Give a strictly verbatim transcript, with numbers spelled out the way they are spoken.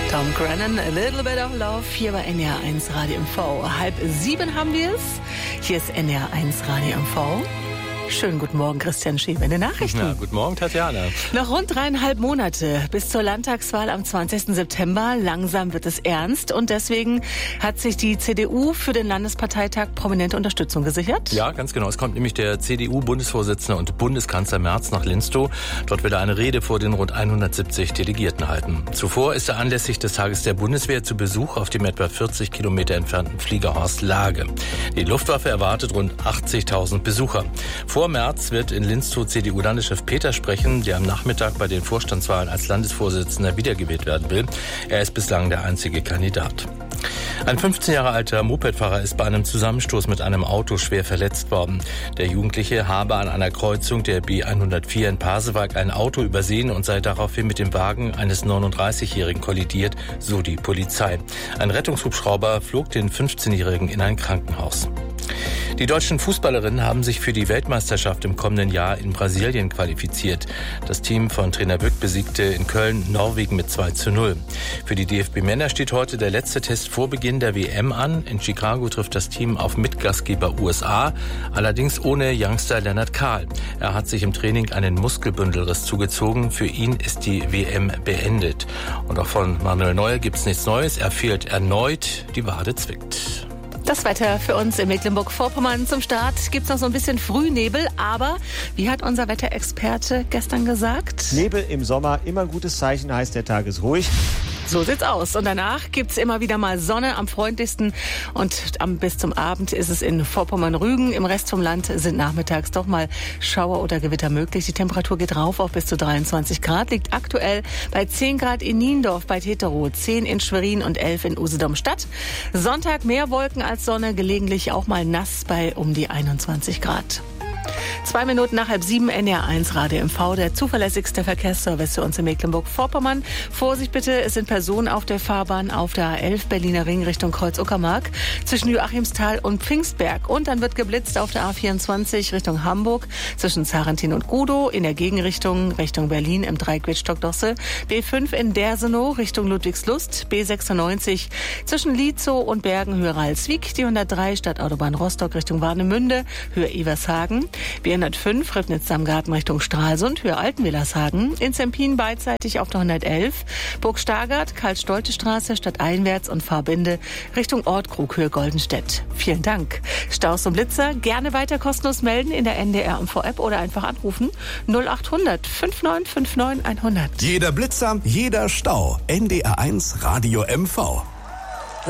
Tom Grennan, A Little Bit of Love, hier bei N D R eins Radio M V. Halb sieben haben wir es. Hier ist N D R eins Radio M V. Schönen guten Morgen, Christian Schäfer in den Nachrichten. Ja, guten Morgen, Tatjana. Noch rund dreieinhalb Monate bis zur Landtagswahl am zwanzigsten September. Langsam wird es ernst und deswegen hat sich die C D U für den Landesparteitag prominente Unterstützung gesichert. Ja, ganz genau. Es kommt nämlich der C D U-Bundesvorsitzende und Bundeskanzler Merz nach Linstow. Dort wird er eine Rede vor den rund hundertsiebzig Delegierten halten. Zuvor ist er anlässlich des Tages der Bundeswehr zu Besuch auf dem etwa vierzig Kilometer entfernten Fliegerhorst Lage. Die Luftwaffe erwartet rund achtzigtausend Besucher. Vor März wird in Linstow C D U-Landeschef Peter sprechen, der am Nachmittag bei den Vorstandswahlen als Landesvorsitzender wiedergewählt werden will. Er ist bislang der einzige Kandidat. Ein fünfzehn Jahre alter Mopedfahrer ist bei einem Zusammenstoß mit einem Auto schwer verletzt worden. Der Jugendliche habe an einer Kreuzung der B hundertvier in Pasewalk ein Auto übersehen und sei daraufhin mit dem Wagen eines neununddreißigjährigen kollidiert, so die Polizei. Ein Rettungshubschrauber flog den fünfzehnjährigen in ein Krankenhaus. Die deutschen Fußballerinnen haben sich für die Weltmeisterschaft im kommenden Jahr in Brasilien qualifiziert. Das Team von Trainer Bück besiegte in Köln Norwegen mit zwei zu null. Für die D F B-Männer steht heute der letzte Test vor Beginn der W M an. In Chicago trifft das Team auf Mitgastgeber U S A, allerdings ohne Youngster Lennart Kahl. Er hat sich im Training einen Muskelbündelriss zugezogen. Für ihn ist die W M beendet. Und auch von Manuel Neuer gibt's nichts Neues. Er fehlt erneut, die Wade zwickt. Das Wetter für uns in Mecklenburg-Vorpommern. Zum Start gibt's noch so ein bisschen Frühnebel, aber wie hat unser Wetterexperte gestern gesagt? Nebel im Sommer, immer ein gutes Zeichen, heißt der Tag ist ruhig. So sieht's aus. Und danach gibt's immer wieder mal Sonne, am freundlichsten. Und am, bis zum Abend ist es in Vorpommern-Rügen. Im Rest vom Land sind nachmittags doch mal Schauer oder Gewitter möglich. Die Temperatur geht rauf auf bis zu dreiundzwanzig Grad. Liegt aktuell bei zehn Grad in Niendorf bei Teterow, zehn in Schwerin und elf in Usedom-Stadt. Sonntag mehr Wolken als Sonne, gelegentlich auch mal nass bei um die einundzwanzig Grad. Zwei Minuten nach halb sieben, N D R eins Radio M V, der zuverlässigste Verkehrsservice für uns in Mecklenburg-Vorpommern. Vorsicht bitte, es sind Personen auf der Fahrbahn auf der A elf Berliner Ring Richtung Kreuz-Uckermark zwischen Joachimsthal und Pfingstberg. Und dann wird geblitzt auf der A vierundzwanzig Richtung Hamburg zwischen Zarentin und Gudow, in der Gegenrichtung Richtung Berlin im Dreieck Wittstock-Dosse, B fünf in Dersenow Richtung Ludwigslust, B sechsundneunzig zwischen Lietzow und Bergen Höhe Ralswiek, die hundertdrei Stadtautobahn Rostock Richtung Warnemünde, Höhe Evershagen, B hundertfünf Ribnitz-Samgarten Richtung Stralsund, Höhe Altenwillershagen, in Zempin beidseitig auf der hundertelf, Burg Stargard, Karl-Stolte-Straße stadteinwärts und Fahrbinde Richtung Ortkrug, Höhe Goldenstedt. Vielen Dank. Staus und Blitzer gerne weiter kostenlos melden in der N D R M V-App oder einfach anrufen null acht hundert fünfundneunzig fünfundneunzig hundert. Jeder Blitzer, jeder Stau. N D R eins Radio M V.